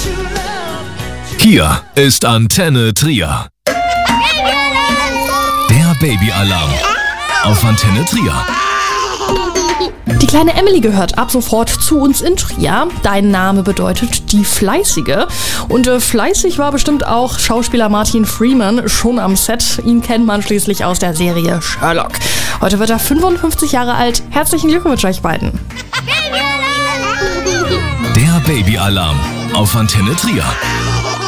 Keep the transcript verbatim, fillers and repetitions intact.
Hier ist Antenne Trier. Der Babyalarm auf Antenne Trier. Die kleine Emily gehört ab sofort zu uns in Trier. Dein Name bedeutet die Fleißige. Und äh, fleißig war bestimmt auch Schauspieler Martin Freeman schon am Set. Ihn kennt man schließlich aus der Serie Sherlock. Heute wird er fünfundfünfzig Jahre alt. Herzlichen Glückwunsch euch beiden. Der Babyalarm auf Antenne Trier.